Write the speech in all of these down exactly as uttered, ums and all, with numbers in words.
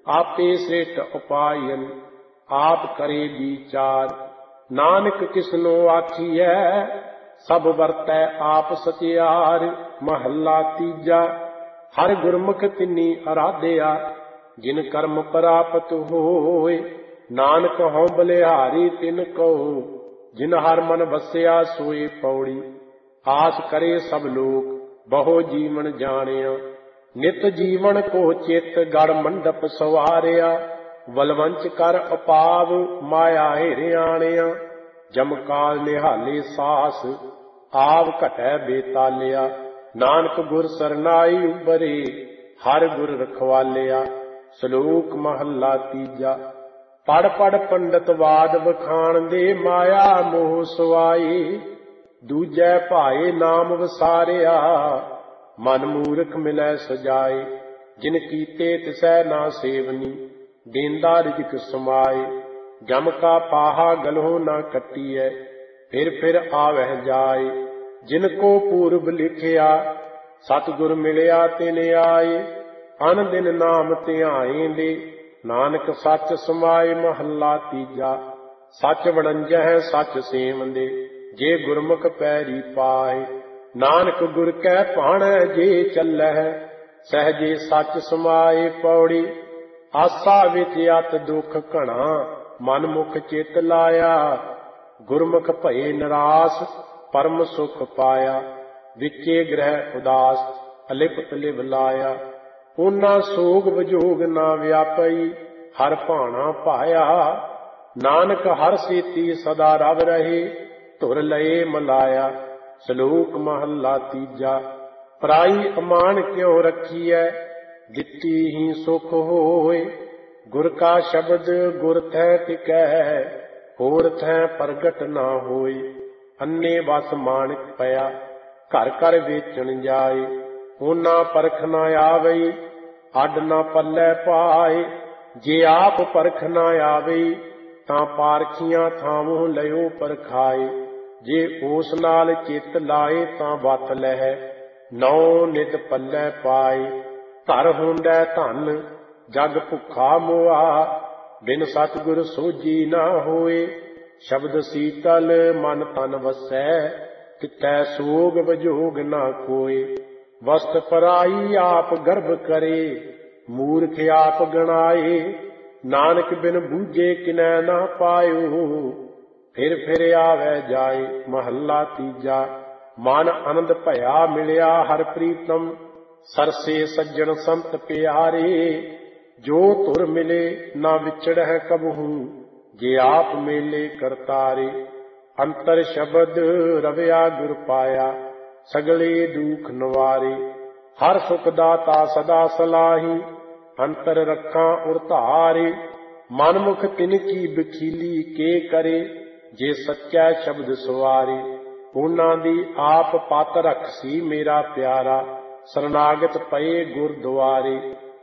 आपे सेठ उपायन आप करे विचार। नानक किसनो आखिए सब वरतै आप सतियार। महला तीजा हर गुरमुख तिन्नी आराध्या जिन कर्म प्राप्त होए। नानक हਉ बलिहारी तिन कहो जिन हर मन बसिया सोए पौड़ी। आस करे सब लोक बहु जीवन जानिया नित जीवन को चित गढ़ मंडप सवारिया। वलवंच कर अपाव माया हिरियाणिया जमकाल निहाले सास आव घटै बेतालिया। नानक गुर सरनाई उबरे हर गुर रखवालिया। श्लोक महला तीजा पढ़ पढ़ पंडित वाद बखान दे माया मोह सुआई। दूजै भाए नाम वसारिया मन मूर्ख मिलै सजाए। जिन कीते तिसै ना सेवनी देंदा रिजक समाए। जम का पाहा गलहो ना कट्टिए फिर फिर आवह जाए। जिनको पूर्व लिखिया सतगुर मिलिया तिन आए। अन दिन नाम ध्याएंदे नानक सच समाए। महला तीजा सच वड़ंजह सच सेवंदे जे गुरमुख पैरी पाए। नानक गुर कै भाणै जे चलह सहजे सच समाए। पौड़ी आसा विच अत दुख घना मन मुख चित लाया। गुरमुख भये निराश परम सुख पाया। विचे ग्रह उदास अलिपत लिव लाया। ऊना सोग विजोग ना व्यापई हर भाणा पाया। नानक हर सेती सदा रव रहे धुर लये मलाया। श्लोक महला तीजा पराई अमान क्यों रखिए दित्ती ही सुख होए। गुर का शब्द गुर थै टिकै होर थै प्रगट ना होए। अन्ने बस माणिक पया घर घर वेचन जाए। ऊना परख ना आवई अड ना पल्लै पाए। जे आप परख ना आवई तां पारखियां थावों लयो परखाए। जे उस नाल चित लाए तां वत लहै नौ नित पल्लै पाए। घर होंदै धन जग भुखा मोआ बिन सतगुर सोझी ना होए। शब्द सीतल मन तन वसै कितै सोग विजोग ना कोय। वस्त पराई आप गर्भ करे मूर्ख आप गणाए। नानक बिन बूझे किनै ना पायो फिर फिर आवै जाए। महला तीजा मन आनंद भया मिलिया हर प्रीतम सरसे सज्जन संत प्यारे। जो तुर मिले ना विचड़ह कबहू जे आप मेले करतारे। अंतर शब्द रविया गुर पाया सगले दुख नवारे। हर सुख दाता सदा सलाही अंतर रखा उरतारे। मन मुख तिनकी बखीली के करे जे सच्चा शब्द सवारे। ऊना दी आप पत रखसी मेरा प्यारा शरणागत पए गुर द्वारे।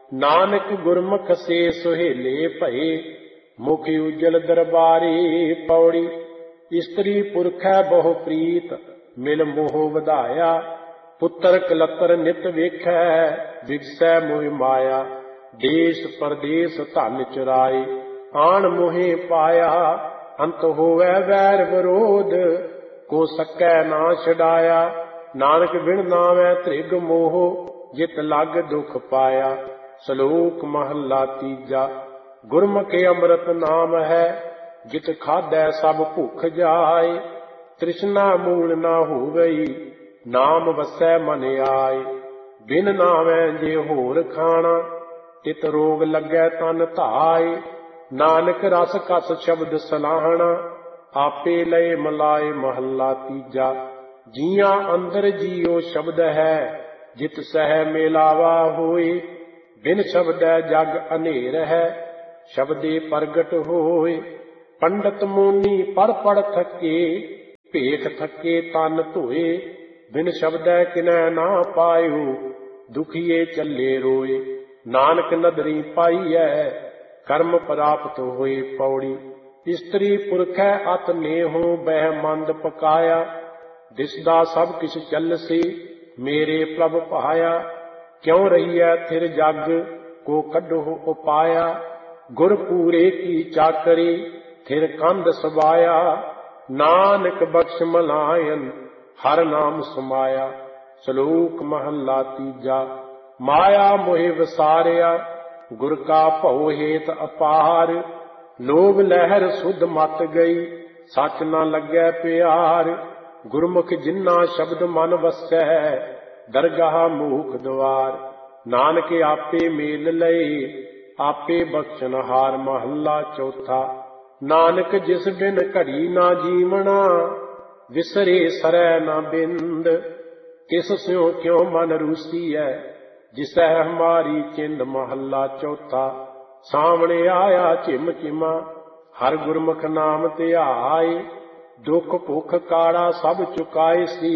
नानक गुरमुख से सुहेले भये मुख उजल दरबारे। पौड़ी स्त्री पुरखै बहु प्रीत मिल मोह वधाया। पुत्र कलतर नित वेखै विगसै मोह माया। देश परदेश धन चुराए आन मोहे पाया। अंत होवै वैर विरोध को सकै ना छडाया। नानक बिन नावै त्रिग मोह जित लग दुख पाया। श्लोक महला तीजा गुरमुख अमृत नाम है जित खाधै सब भुख जाए। तृष्णा मूल ना हो गई नाम वसै मन आए। बिन नावै जे होर खाना तित रोग लगै तन धाए। नानक रस कस शब्द सलाहना आपे लय मलाए। महला तीजा जिया अंदर जियो शब्द है जित सह मेलावा होए। बिन शब्द जग अनेर है शब्दे प्रगट होए। पंडित मोनी पर पढ़ थके भेख थके तन धोए। बिन शब्द किनै ना पायो दुखिए चले रोए। नानक नदरी पाईऐ कर्म प्राप्त होए। पौड़ी स्त्री पुरखै अत नेहो बह मंद पकाया। दिसदा सब किछ चल से मेरे प्रभ पाया। क्यों रहीऐ थिर जग को कढो उपाया, गुर पूरे की चाकरी थिर कंध सबाया। नानक बख्श मलायन हर नाम समाया। श्लोक महला तीजा। माया मोहि विसारिया गुर का भਉ हेत अपार। लोभ लहर सुध मत गई सच न लगे प्यार। गुरमुख जिन्ना शब्द मन वसै दरगाह मूख द्वार। नानक आपे मेल लए आपे बख्शनहार। महला चौथा। नानक जिस बिन घड़ी ना जीवना विसरे सरै न बिंद। किस स्यों क्यों मन रूसी है जिसै हमारी चिंद। महला चौथा। सामने आया झिम झिमा हर गुरमुख नाम ध्याए। दुख भुख काड़ा सब चुकाए सी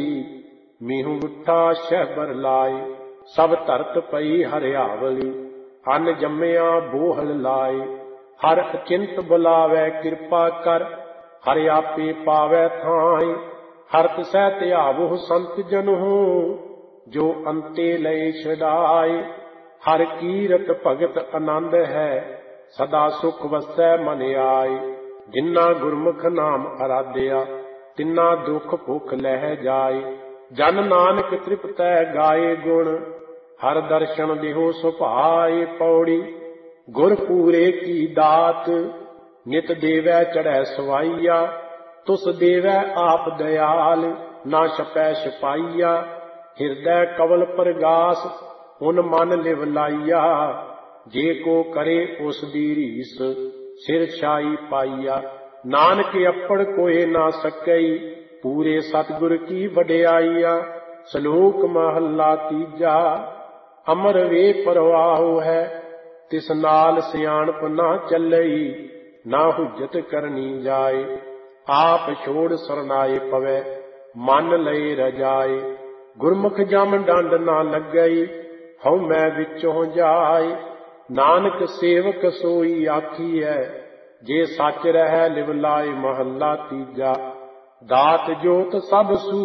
मीहू उठा शहबर लाए। सब धरत पई हरियावली अन जम्मिया बोहल लाए। हर अचिंत बुलावै कृपा कर हर आपे पावै थाई। हर तिसै ध्यावो संत जनहु जो अंते लय छड़ाए। हर कीरत भगत आनंद है सदा सुख वसै मन आए। जिन्ना गुरमुख नाम आराध्या तिन्ना दुख भुख लह जाए। जन नानक तृप्तै गाए गुण हर दर्शन देहो सुभाए। पौड़ी। गुर पूरे की दात नित देवै चढ़ै सवाइया। तुस देवै आप दयाल ना छपै छपाइया। हिरदै कवल प्रगास उन मन लिव लाइया। जे को करे उस दी रीस सिर छाई पाइया। नानक अपड़ कोई ना सकई पूरे सतगुर की वड्याइया। श्लोक महला तीजा। अमर वे परवाहो है तिस नाल सियाणप ना चलई। ना हुज्जत करनी जाए आप छोड़ सरनाए पवै मन लय रजाए। गुरमुख जम डंड ना लगई हਉ मैं विचों जाए। नानक सेवक सोई आखिए जे सच रहै लिव लाए। महला तीजा। दात जोत सब सू